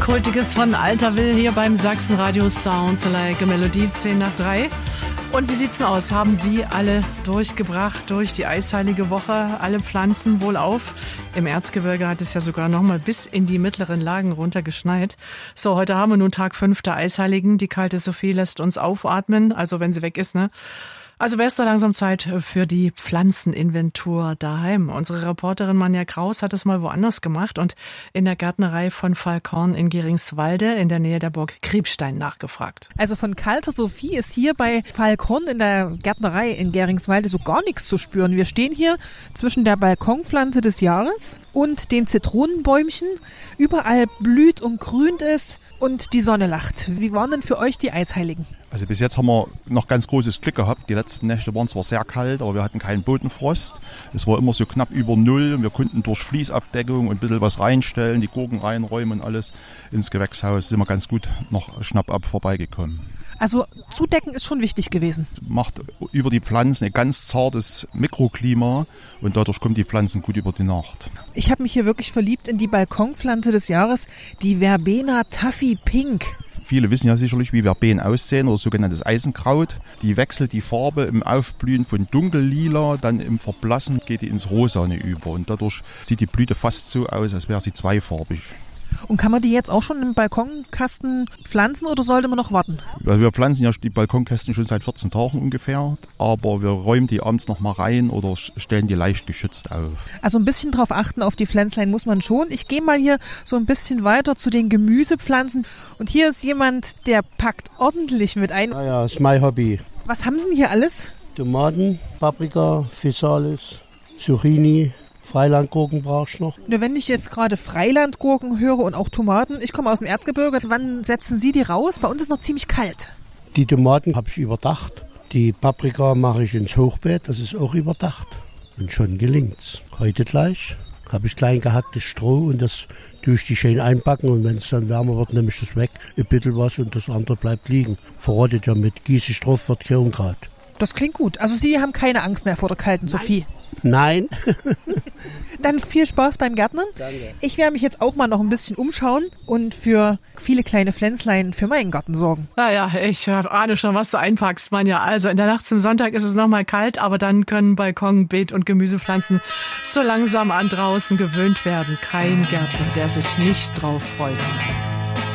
Kultiges von Alter Will hier beim Sachsenradio Sounds Like a Melody 10 nach 3. Und wie sieht's denn aus? Haben Sie alle durchgebracht durch die eisheilige Woche? Alle Pflanzen wohlauf? Im Erzgebirge hat es ja sogar noch mal bis in die mittleren Lagen runter geschneit. So, heute haben wir nun Tag 5 der Eisheiligen. Die kalte Sophie lässt uns aufatmen, also wenn sie weg ist, ne? Also wäre es da langsam Zeit für die Pflanzeninventur daheim. Unsere Reporterin Manja Kraus hat es mal woanders gemacht und in der Gärtnerei von Falkhorn in Geringswalde in der Nähe der Burg Kriebstein nachgefragt. Also von kalter Sophie ist hier bei Falkhorn in der Gärtnerei in Geringswalde so gar nichts zu spüren. Wir stehen hier zwischen der Balkonpflanze des Jahres und den Zitronenbäumchen. Überall blüht und grünt es und die Sonne lacht. Wie waren denn für euch die Eisheiligen? Also bis jetzt haben wir noch ganz großes Glück gehabt. Die letzten Nächte waren zwar sehr kalt, aber wir hatten keinen Bodenfrost. Es war immer so knapp über Null und wir konnten durch Fließabdeckung und ein bisschen was reinstellen, die Gurken reinräumen und alles ins Gewächshaus. Sind wir ganz gut noch schnappab vorbeigekommen. Also zudecken ist schon wichtig gewesen. Macht über die Pflanzen ein ganz zartes Mikroklima und dadurch kommen die Pflanzen gut über die Nacht. Ich habe mich hier wirklich verliebt in die Balkonpflanze des Jahres, die Verbena Taffy Pink. Viele wissen ja sicherlich, wie Verbenen aussehen oder sogenanntes Eisenkraut. Die wechselt die Farbe im Aufblühen von dunkellila, dann im Verblassen geht die ins Rosane über. Und dadurch sieht die Blüte fast so aus, als wäre sie zweifarbig. Und kann man die jetzt auch schon im Balkonkasten pflanzen oder sollte man noch warten? Also wir pflanzen ja die Balkonkästen schon seit 14 Tagen ungefähr, aber wir räumen die abends noch mal rein oder stellen die leicht geschützt auf. Also ein bisschen drauf achten auf die Pflänzlein muss man schon. Ich gehe mal hier so ein bisschen weiter zu den Gemüsepflanzen und hier ist jemand, der packt ordentlich mit ein. Naja, ist mein Hobby. Was haben Sie denn hier alles? Tomaten, Paprika, Physalis, Zucchini. Freilandgurken brauchst du noch. Nur wenn ich jetzt gerade Freilandgurken höre und auch Tomaten, ich komme aus dem Erzgebirge, wann setzen Sie die raus? Bei uns ist noch ziemlich kalt. Die Tomaten habe ich überdacht. Die Paprika mache ich ins Hochbeet, das ist auch überdacht. Und schon gelingt's. Heute gleich habe ich klein gehacktes Stroh und das tue ich die schön einpacken und wenn es dann wärmer wird, nehme ich das weg, ein bisschen was und das andere bleibt liegen. Verrottet ja mit, gieße ich drauf, wird kein Unkraut. Das klingt gut. Also Sie haben keine Angst mehr vor der kalten Sophie? Nein. Dann viel Spaß beim Gärtnern. Danke. Ich werde mich jetzt auch mal noch ein bisschen umschauen und für viele kleine Pflänzlein für meinen Garten sorgen. Naja, ich ahne schon, was du einpackst, Manja. Also in der Nacht zum Sonntag ist es nochmal kalt, aber dann können Balkon, Beet und Gemüsepflanzen so langsam an draußen gewöhnt werden. Kein Gärtner, der sich nicht drauf freut.